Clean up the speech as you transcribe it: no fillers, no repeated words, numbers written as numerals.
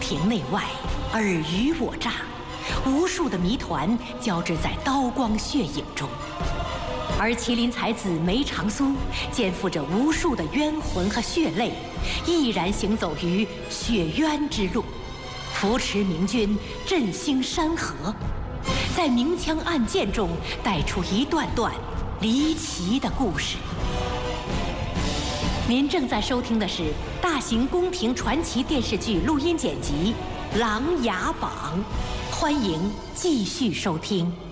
庭内外，尔虞我诈，无数的谜团交织在刀光血影中。而麒麟才子梅长苏肩负着无数的冤魂和血泪，毅然行走于血冤之路，扶持明军振兴山河，在明枪暗箭中带出一段段离奇的故事。您正在收听的是大型宫廷传奇电视剧录音剪辑《琅琊榜》，欢迎继续收听。